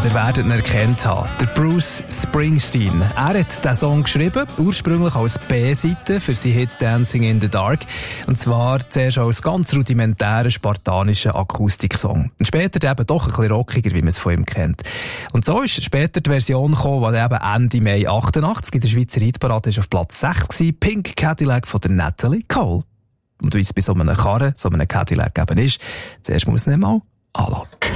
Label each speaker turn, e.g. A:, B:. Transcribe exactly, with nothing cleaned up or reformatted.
A: ihr werdet ihn erkannt haben. Der Bruce Springsteen. Er hat diesen Song geschrieben, ursprünglich als B-Seite für sein Hit «Dancing in the Dark». Und zwar zuerst als ganz rudimentären, spartanischen Akustiksong. Und später eben doch ein bisschen rockiger, wie man es von ihm kennt. Und so ist später die Version gekommen, die eben Ende Mai achtundachtzig in der Schweizer Hitparade ist auf Platz sechs war, «Pink Cadillac» von der Natalie Cole. Und wie es bei so einem Karren, so einem Cadillac eben ist, zuerst muss man ihn mal anlassen.